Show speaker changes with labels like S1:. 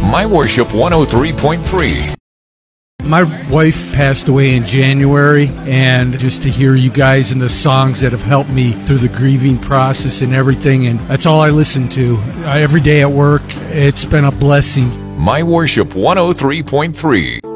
S1: My Worship 103.3.
S2: My wife passed away in January, and just to hear you guys and the songs that have helped me through the grieving process and everything, and that's all I listen to. Every day at work, it's been a blessing.
S1: My Worship 103.3.